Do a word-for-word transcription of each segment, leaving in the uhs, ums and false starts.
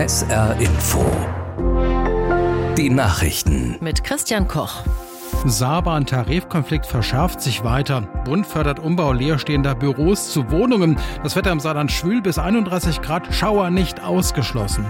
S R Info. Die Nachrichten. Mit Christian Koch. Saarbahn-Tarifkonflikt verschärft sich weiter. Bund fördert Umbau leerstehender Büros zu Wohnungen. Das Wetter im Saarland schwül bis einunddreißig Grad, Schauer nicht ausgeschlossen.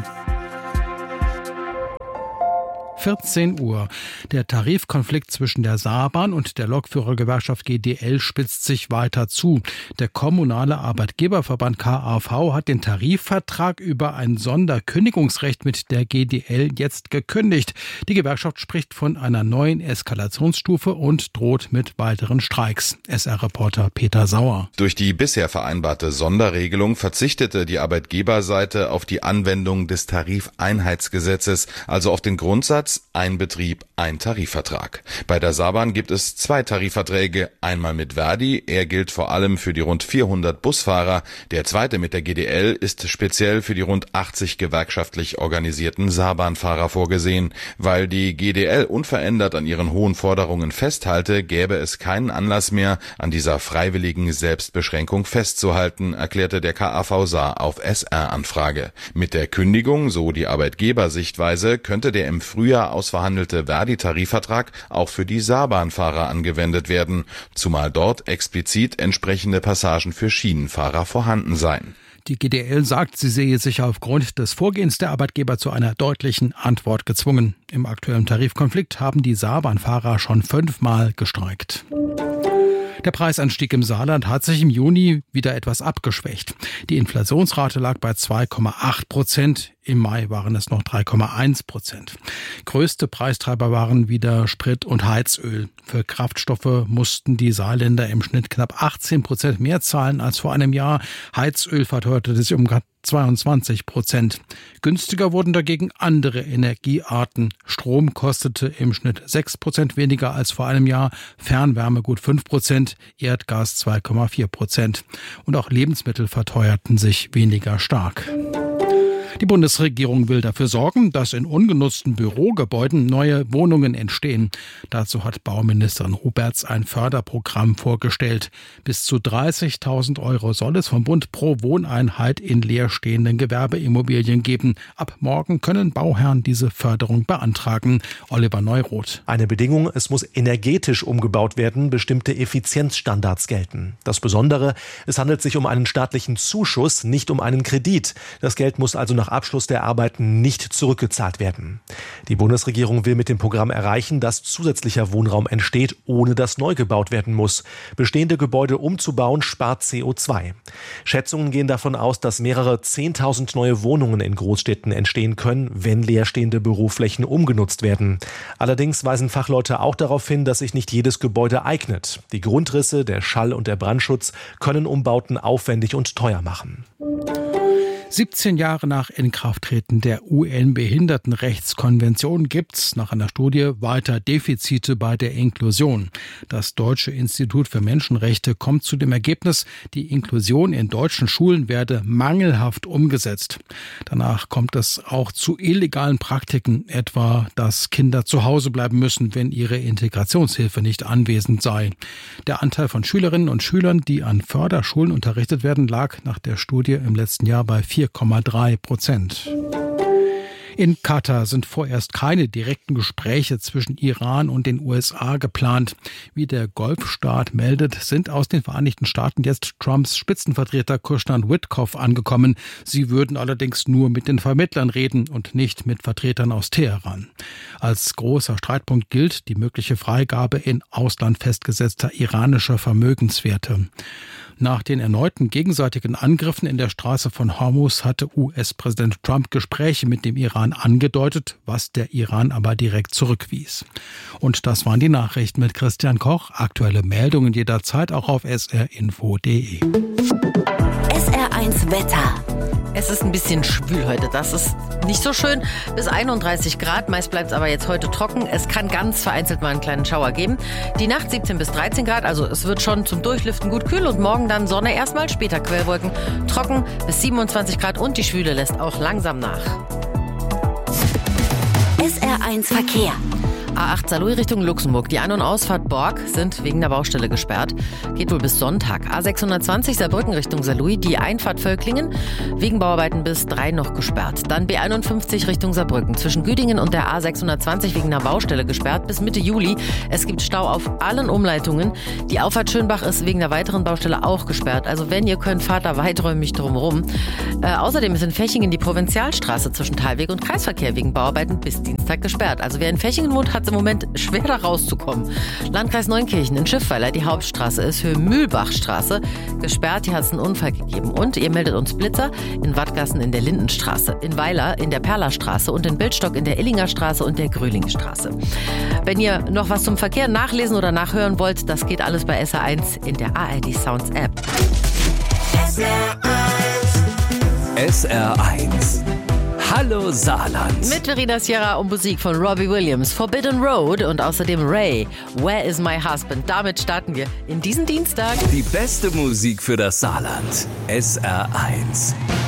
vierzehn Uhr. Der Tarifkonflikt zwischen der Saarbahn und der Lokführergewerkschaft G D L spitzt sich weiter zu. Der kommunale Arbeitgeberverband K A V hat den Tarifvertrag über ein Sonderkündigungsrecht mit der G D L jetzt gekündigt. Die Gewerkschaft spricht von einer neuen Eskalationsstufe und droht mit weiteren Streiks. S R-Reporter Peter Sauer. Durch die bisher vereinbarte Sonderregelung verzichtete die Arbeitgeberseite auf die Anwendung des Tarifeinheitsgesetzes, also auf den Grundsatz ein Betrieb, ein Tarifvertrag. Bei der Saarbahn gibt es zwei Tarifverträge, einmal mit Verdi, er gilt vor allem für die rund vierhundert Busfahrer, der zweite mit der G D L ist speziell für die rund achtzig gewerkschaftlich organisierten Saarbahnfahrer vorgesehen. Weil die G D L unverändert an ihren hohen Forderungen festhalte, gäbe es keinen Anlass mehr, an dieser freiwilligen Selbstbeschränkung festzuhalten, erklärte der K A V Saar auf S R-Anfrage. Mit der Kündigung, so die Arbeitgebersichtweise, könnte der im Frühjahr ausverhandelte Verdi-Tarifvertrag auch für die Saarbahnfahrer angewendet werden, zumal dort explizit entsprechende Passagen für Schienenfahrer vorhanden seien. Die G D L sagt, sie sehe sich aufgrund des Vorgehens der Arbeitgeber zu einer deutlichen Antwort gezwungen. Im aktuellen Tarifkonflikt haben die Saarbahnfahrer schon fünfmal gestreikt. Der Preisanstieg im Saarland hat sich im Juni wieder etwas abgeschwächt. Die Inflationsrate lag bei zwei Komma acht Prozent. Im Mai waren es noch drei Komma eins Prozent. Größte Preistreiber waren wieder Sprit und Heizöl. Für Kraftstoffe mussten die Saarländer im Schnitt knapp achtzehn Prozent mehr zahlen als vor einem Jahr. Heizöl verteuerte sich um zweiundzwanzig Prozent. Günstiger wurden dagegen andere Energiearten. Strom kostete im Schnitt sechs Prozent weniger als vor einem Jahr, Fernwärme gut fünf Prozent, Erdgas zwei Komma vier Prozent. Und auch Lebensmittel verteuerten sich weniger stark. Die Bundesregierung will dafür sorgen, dass in ungenutzten Bürogebäuden neue Wohnungen entstehen. Dazu hat Bauministerin Huberts ein Förderprogramm vorgestellt. Bis zu dreißigtausend Euro soll es vom Bund pro Wohneinheit in leerstehenden Gewerbeimmobilien geben. Ab morgen können Bauherren diese Förderung beantragen. Oliver Neuroth. Eine Bedingung, es muss energetisch umgebaut werden, bestimmte Effizienzstandards gelten. Das Besondere, es handelt sich um einen staatlichen Zuschuss, nicht um einen Kredit. Das Geld muss also nach Abschluss der Arbeiten nicht zurückgezahlt werden. Die Bundesregierung will mit dem Programm erreichen, dass zusätzlicher Wohnraum entsteht, ohne dass neu gebaut werden muss. Bestehende Gebäude umzubauen spart C O zwei. Schätzungen gehen davon aus, dass mehrere zehntausend neue Wohnungen in Großstädten entstehen können, wenn leerstehende Büroflächen umgenutzt werden. Allerdings weisen Fachleute auch darauf hin, dass sich nicht jedes Gebäude eignet. Die Grundrisse, der Schall- und der Brandschutz können Umbauten aufwendig und teuer machen. siebzehn Jahre nach Inkrafttreten der U N-Behindertenrechtskonvention gibt es nach einer Studie weiter Defizite bei der Inklusion. Das Deutsche Institut für Menschenrechte kommt zu dem Ergebnis, die Inklusion in deutschen Schulen werde mangelhaft umgesetzt. Danach kommt es auch zu illegalen Praktiken, etwa, dass Kinder zu Hause bleiben müssen, wenn ihre Integrationshilfe nicht anwesend sei. Der Anteil von Schülerinnen und Schülern, die an Förderschulen unterrichtet werden, lag nach der Studie im letzten Jahr bei vier Komma drei Prozent. In Katar sind vorerst keine direkten Gespräche zwischen Iran und den U S A geplant. Wie der Golfstaat meldet, sind aus den Vereinigten Staaten jetzt Trumps Spitzenvertreter Kushner und Witkoff angekommen. Sie würden allerdings nur mit den Vermittlern reden und nicht mit Vertretern aus Teheran. Als großer Streitpunkt gilt die mögliche Freigabe in Ausland festgesetzter iranischer Vermögenswerte. Nach den erneuten gegenseitigen Angriffen in der Straße von Hormuz hatte U S-Präsident Trump Gespräche mit dem Iran angedeutet, was der Iran aber direkt zurückwies. Und das waren die Nachrichten mit Christian Koch. Aktuelle Meldungen jederzeit auch auf s r info punkt d e. S R eins Wetter. Es ist ein bisschen schwül heute, das ist nicht so schön. Bis einunddreißig Grad, meist bleibt es aber jetzt heute trocken. Es kann ganz vereinzelt mal einen kleinen Schauer geben. Die Nacht siebzehn bis dreizehn Grad, also es wird schon zum Durchlüften gut kühl. Und morgen dann Sonne erstmal, später Quellwolken, trocken bis siebenundzwanzig Grad und die Schwüle lässt auch langsam nach. S R eins Verkehr. A acht Saarlouis Richtung Luxemburg. Die Ein- und Ausfahrt Borg sind wegen der Baustelle gesperrt. Geht wohl bis Sonntag. A sechshundertzwanzig Saarbrücken Richtung Saarlouis. Die Einfahrt Völklingen wegen Bauarbeiten bis drei noch gesperrt. Dann B einundfünfzig Richtung Saarbrücken. Zwischen Güdingen und der A sechshundertzwanzig wegen einer Baustelle gesperrt bis Mitte Juli. Es gibt Stau auf allen Umleitungen. Die Auffahrt Schönbach ist wegen der weiteren Baustelle auch gesperrt. Also wenn ihr könnt, fahrt da weiträumig drumherum. Äh, außerdem ist in Fechingen die Provinzialstraße zwischen Talweg und Kreisverkehr wegen Bauarbeiten bis Dienstag gesperrt. Also wer in Fechingen wohnt, hat es im Moment schwer da rauszukommen. Landkreis Neunkirchen in Schiffweiler, die Hauptstraße ist für Mühlbachstraße gesperrt. Hier hat es einen Unfall gegeben. Und ihr meldet uns Blitzer in Wattgassen in der Lindenstraße, in Weiler in der Perlerstraße und in Bildstock in der Illinger Straße und der Grölingstraße. Wenn ihr noch was zum Verkehr nachlesen oder nachhören wollt, das geht alles bei S R eins in der A R D Sounds App. S R eins. S R eins. Hallo Saarland. Mit Verena Sierra und Musik von Robbie Williams, Forbidden Road und außerdem Ray, Where is my husband? Damit starten wir in diesen Dienstag. Die beste Musik für das Saarland. S R eins.